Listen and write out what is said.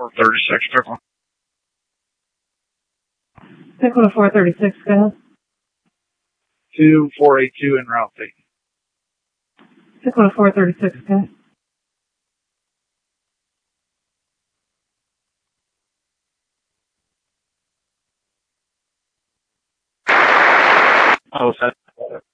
436, Pickle. Pickle to 436, go ahead. 2482 en route. Pickle to 436, go ahead. Oh, set.